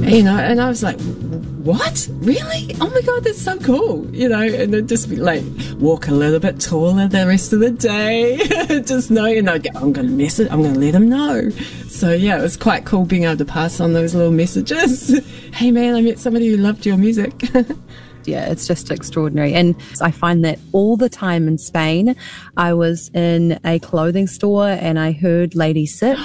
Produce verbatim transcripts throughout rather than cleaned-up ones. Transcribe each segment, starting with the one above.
you know, and I was like, what? Really? Oh my God, that's so cool, you know, and then just be like, walk a little bit taller the rest of the day, just know, you know, I'm going to miss it, I'm going to let them know. So yeah, it was quite cool being able to pass on those little messages. Hey man, I met somebody who loved your music. Yeah, it's just extraordinary. And I find that all the time in Spain. I was in a clothing store and I heard Lady Six.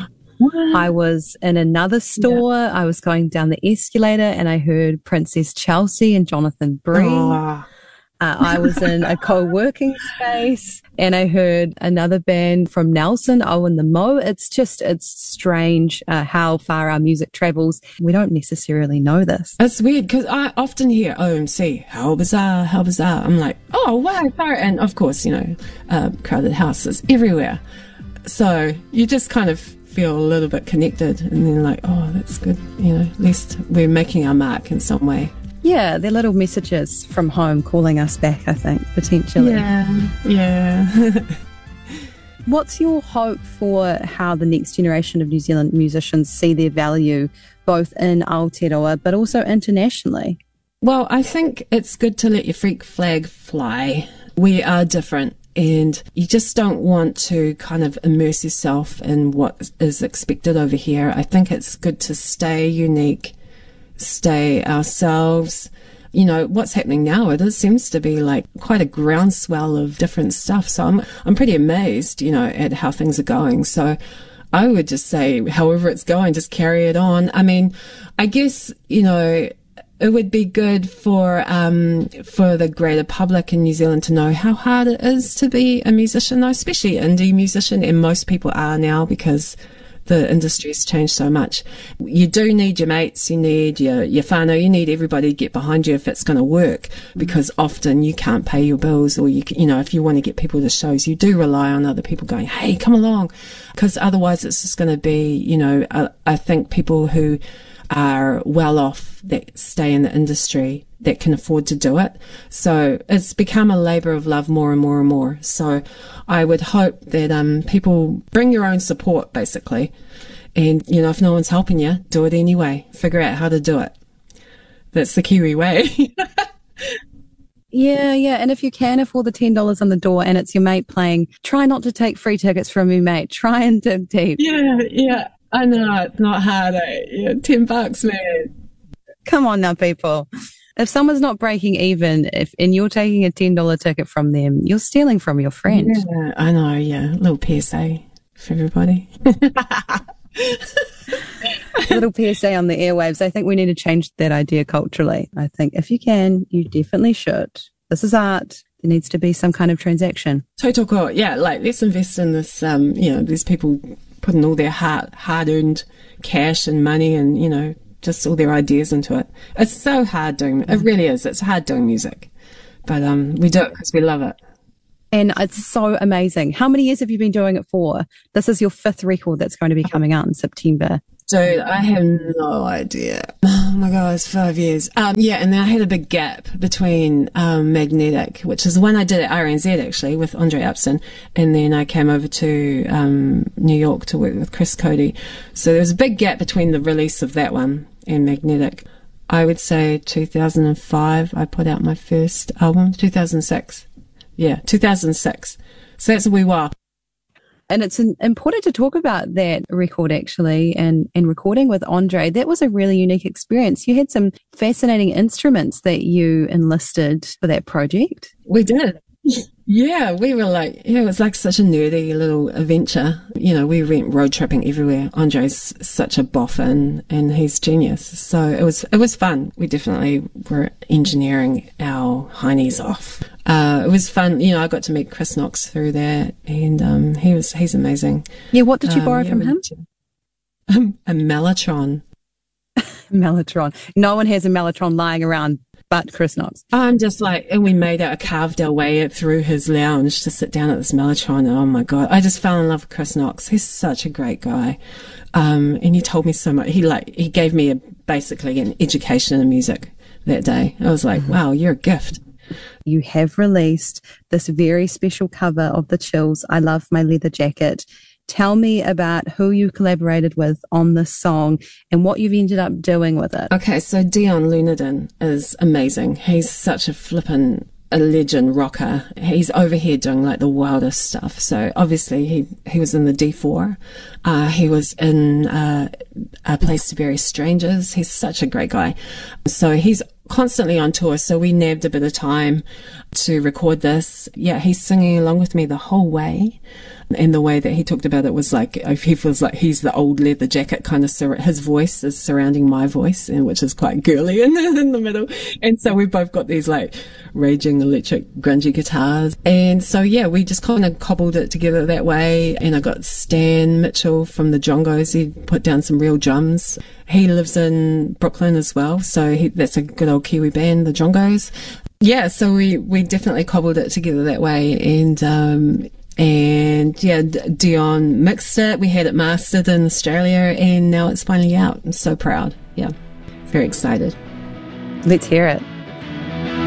I was in another store. Yeah. I was going down the escalator and I heard Princess Chelsea and Jonathan Bree. Oh. Uh, I was in a co-working space and I heard another band from Nelson, Oh and the Mo. It's just, it's strange uh, how far our music travels. We don't necessarily know this. It's weird because I often hear O M C, how bizarre, how bizarre. I'm like, oh, wow, far. And of course, you know, uh, Crowded House is everywhere. So you just kind of feel a little bit connected and then like, oh, that's good. You know, at least we're making our mark in some way. Yeah, they're little messages from home calling us back, I think, potentially. Yeah, yeah. What's your hope for how the next generation of New Zealand musicians see their value both in Aotearoa but also internationally? Well, I think it's good to let your freak flag fly. We are different and you just don't want to kind of immerse yourself in what is expected over here. I think it's good to stay unique, stay ourselves. You know, what's happening now, it is, seems to be like quite a groundswell of different stuff. So I'm, I'm pretty amazed, you know, at how things are going. So I would just say, however it's going, just carry it on. I mean, I guess, you know, it would be good for, um, for the greater public in New Zealand to know how hard it is to be a musician, though, especially indie musician. And most people are now because the industry's changed so much. You do need your mates, you need your, your whānau, you need everybody to get behind you if it's going to work, because often you can't pay your bills, or you, you know, if you want to get people to shows, you do rely on other people going, hey, come along, because otherwise it's just going to be, you know, I, I think people who are well off that stay in the industry that can afford to do it. So it's become a labour of love more and more and more. So I would hope that um, people bring your own support, basically. And, you know, if no one's helping you, do it anyway. Figure out how to do it. That's the Kiwi way. Yeah, yeah. And if you can afford the ten dollars on the door and it's your mate playing, try not to take free tickets from your mate. Try and dig deep. Yeah, yeah. I know. It's not hard, eh? Yeah, ten bucks, man. Come on now, people. If someone's not breaking even, if and you're taking a ten dollar ticket from them, you're stealing from your friend. Yeah, I know, yeah. A little P S A for everybody. A little P S A on the airwaves. I think we need to change that idea culturally. I think if you can, you definitely should. This is art. There needs to be some kind of transaction. Tautoko, yeah, like let's invest in this, um, you know, there's people putting all their hard, hard-earned cash and money and, you know, just all their ideas into it. It's so hard doing, it really is. It's hard doing music. But um, we do it because we love it. And it's so amazing. How many years have you been doing it for? This is your fifth record that's going to be coming out in September. Dude, I have no idea. Oh my God, it's five years. Um, yeah, and then I had a big gap between um, Magnetic, which is the one I did at R N Z actually with Andre Upson, and then I came over to um, New York to work with Chris Cody. So there was a big gap between the release of that one and Magnetic. I would say two thousand five I put out my first album, two thousand six. Yeah, two thousand six. So that's a wee while. And it's important to talk about that record, actually, and, and recording with Andre. That was a really unique experience. You had some fascinating instruments that you enlisted for that project. We did. Yeah, we were like, yeah, it was like such a nerdy little adventure. You know, we went road tripping everywhere. Andre's such a boffin and he's genius. So it was, it was fun. We definitely were engineering our heinies off. Uh, it was fun. You know, I got to meet Chris Knox through that and, um, he was, he's amazing. Yeah. What did you borrow um, yeah, from him? Um, a Mellotron. Mellotron. No one has a Mellotron lying around but Chris Knox. I'm just like, and we made out, carved our way through his lounge to sit down at this Mellotron. Oh my God. I just fell in love with Chris Knox. He's such a great guy. Um, and he told me so much. He like, he gave me a, basically an education in music that day. I was like, mm-hmm. Wow, you're a gift. You have released this very special cover of The Chills, I Love My Leather Jacket. Tell me about who you collaborated with on this song and what you've ended up doing with it. Okay, so Dion Lunadon is amazing. He's such a flippin' a legend rocker. He's over here doing like the wildest stuff. So obviously he, he was in the D four. Uh, he was in uh, A Place to Bury Strangers. He's such a great guy. So he's constantly on tour. So we nabbed a bit of time to record this. Yeah, he's singing along with me the whole way. And the way that he talked about it was like, he feels like he's the old leather jacket kind of, sur- his voice is surrounding my voice, and which is quite girly in, in the middle. And so we've both got these like raging electric grungy guitars. And so, yeah, we just kind of cobbled it together that way. And I got Stan Mitchell from the Jongos. He put down some real drums. He lives in Brooklyn as well. So he, that's a good old Kiwi band, the Jongos. Yeah, so we, we definitely cobbled it together that way. And, um, And yeah, Dion mixed it. We had it mastered in Australia, and now it's finally out. I'm so proud. Yeah, very excited. Let's hear it.